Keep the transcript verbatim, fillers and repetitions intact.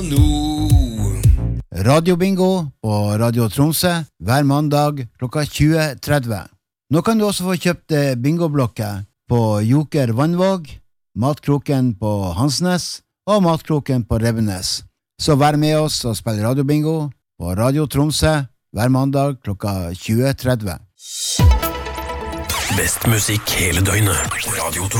Radio Bingo på Radio Tromsø hver mandag klokka tjue tretti. Nå kan du også få kjøpt bingoblokker på Joker Vannvåg, Matkroken på Hansnes og Matkroken på Rebbenes. Så vær med oss og spill Radio Bingo på Radio Tromsø hver mandag klokka tjue tretti. Best musikk hele døgnet. Radio Tromsø.